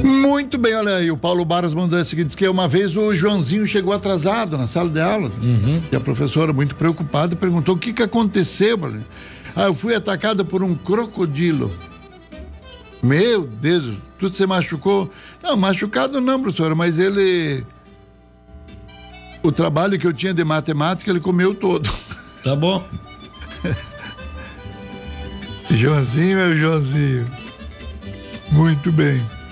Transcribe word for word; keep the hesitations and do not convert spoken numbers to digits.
Muito bem, olha aí, o Paulo Barros mandou esse aqui, diz que uma vez o Joãozinho chegou atrasado na sala de aula, uhum. E a professora, muito preocupada, perguntou o que que aconteceu. Ah, eu fui atacada por um crocodilo. Meu Deus, tudo se machucou? Não, machucado não, professora, mas ele... O trabalho que eu tinha de matemática, ele comeu todo. Tá bom. Joãozinho é o Joãozinho. Muito bem.